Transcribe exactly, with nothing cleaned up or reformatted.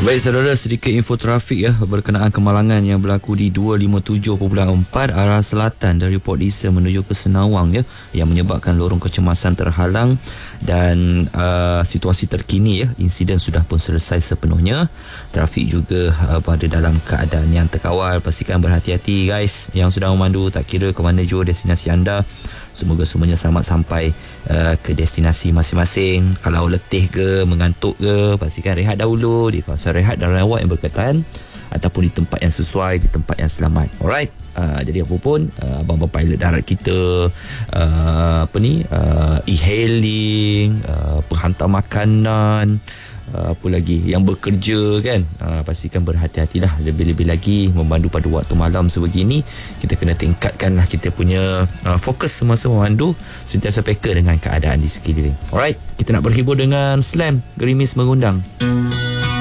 Baik saudara, sedikit info trafik ya berkenaan kemalangan yang berlaku di dua lima tujuh titik empat arah selatan dari Port Dickson menuju ke Senawang ya, yang menyebabkan lorong kecemasan terhalang dan uh, situasi terkini ya, insiden sudah pun selesai sepenuhnya. Trafik juga uh, berada dalam keadaan yang terkawal. Pastikan berhati-hati guys yang sedang memandu, tak kira ke mana jua destinasi anda. Semoga semuanya selamat sampai uh, ke destinasi masing-masing. Kalau letih ke, mengantuk ke, pastikan rehat dahulu di kawasan rehat dan rawat yang berkaitan ataupun di tempat yang sesuai, di tempat yang selamat. Alright. Uh, jadi apa pun uh, abang-abang pilot darat kita, uh, apa ni, uh, e-hailing, uh, penghantar makanan, Uh, apa lagi yang bekerja kan, uh, pastikan berhati-hatilah. Lebih-lebih lagi memandu pada waktu malam sebegini, kita kena tingkatkanlah kita punya uh, fokus semasa memandu, sentiasa peka dengan keadaan di sekeliling. Alright, kita nak berhibur dengan Slam Gerimis Mengundang.